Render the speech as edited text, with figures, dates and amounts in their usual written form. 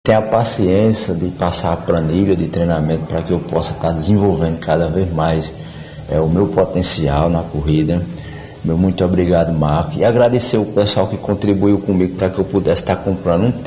Tenha a paciência de passar a planilha de treinamento para que eu possa estar desenvolvendo cada vez mais o meu potencial na corrida. Meu muito obrigado, Marco. E agradecer o pessoal que contribuiu comigo para que eu pudesse estar comprando um